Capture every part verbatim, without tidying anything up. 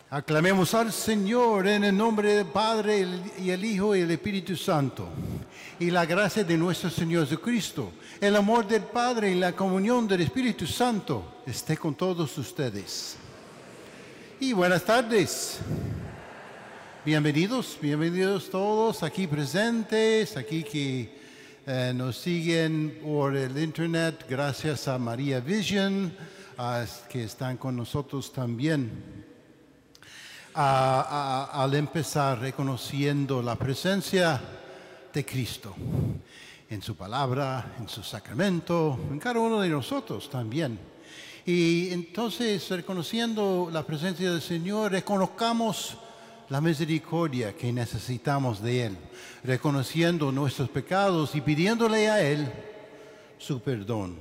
Aclamemos al Señor en el nombre del Padre y el Hijo y el Espíritu Santo. Y la gracia de nuestro Señor Jesucristo, el amor del Padre y la comunión del Espíritu Santo esté con todos ustedes. Y buenas tardes. Bienvenidos, bienvenidos todos aquí presentes, aquí que eh, nos siguen por el internet, gracias a María Vision, uh, que están con nosotros también. A, a, al empezar reconociendo la presencia de Cristo en su palabra, en su sacramento, en cada uno de nosotros también. Y entonces, reconociendo la presencia del Señor, reconozcamos la misericordia que necesitamos de Él, reconociendo nuestros pecados y pidiéndole a Él su perdón.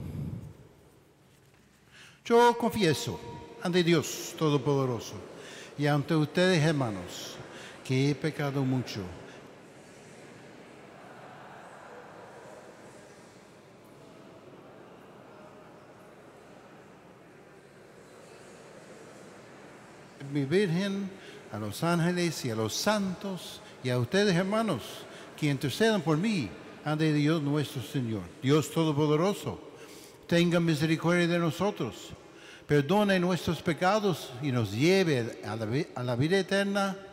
Yo confieso ante Dios Todopoderoso y ante ustedes, hermanos, que he pecado mucho. Mi Virgen, a los ángeles y a los santos, y a ustedes, hermanos, que intercedan por mí ante Dios nuestro Señor. Dios Todopoderoso, tenga misericordia de nosotros, perdone nuestros pecados y nos lleve a la, a la vida eterna.